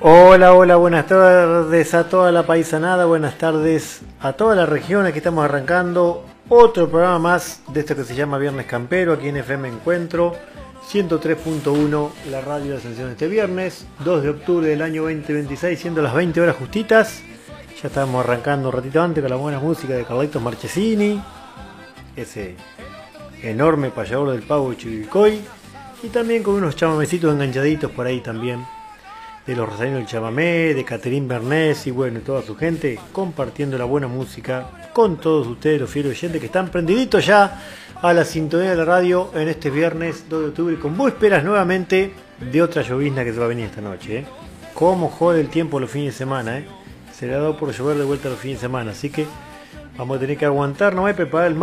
Hola, hola, buenas tardes a toda la paisanada, buenas tardes a toda la región. Aquí estamos arrancando otro programa más de esto que se llama Viernes Campero, aquí en FM Encuentro 103.1, la radio de Ascensión este viernes, 2 de octubre del año 2026, siendo las 20 horas justitas. Ya estamos arrancando un ratito antes con la buena música de Carlitos Marchesini, ese enorme payador del pavo de Chivilcoy, y también con unos chamamecitos enganchaditos por ahí también, de los rosarinos del chamamé, de Caterín Bernés y bueno, toda su gente, compartiendo la buena música con todos ustedes, los fieles oyentes que están prendiditos ya a la sintonía de la radio en este viernes 2 de octubre, con vísperas nuevamente de otra llovizna que se va a venir esta noche. Cómo jode el tiempo los fines de semana, se le ha dado por llover de vuelta los fines de semana, así que vamos a tener que aguantar, no voy a preparar el